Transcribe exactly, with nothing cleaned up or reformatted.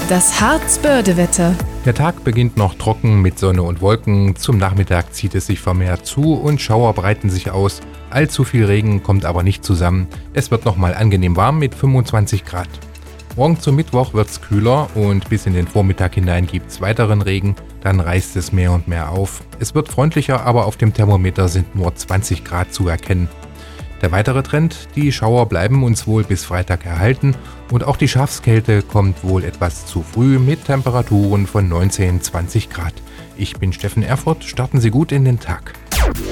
Das Harz-Börde-Wetter. Der Tag beginnt noch trocken mit Sonne und Wolken. Zum Nachmittag zieht es sich vermehrt zu und Schauer breiten sich aus. Allzu viel Regen kommt aber nicht zusammen. Es wird nochmal angenehm warm mit fünfundzwanzig Grad. Morgen zum Mittwoch wird es kühler und bis in den Vormittag hinein gibt es weiteren Regen. Dann reißt es mehr und mehr auf. Es wird freundlicher, aber auf dem Thermometer sind nur zwanzig Grad zu erkennen. Der weitere Trend, die Schauer bleiben uns wohl bis Freitag erhalten und auch die Schafskälte kommt wohl etwas zu früh mit Temperaturen von neunzehn, zwanzig Grad. Ich bin Steffen Erfurt, starten Sie gut in den Tag.